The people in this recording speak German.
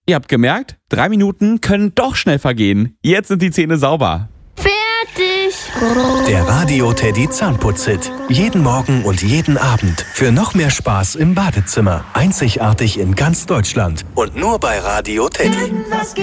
Ihr habt gemerkt, 3 Minuten können doch schnell vergehen. Jetzt sind die Zähne sauber. Fertig. Der Radio Teddy Zahnputz-Hit. Jeden Morgen und jeden Abend. Für noch mehr Spaß im Badezimmer. Einzigartig in ganz Deutschland. Und nur bei Radio Teddy.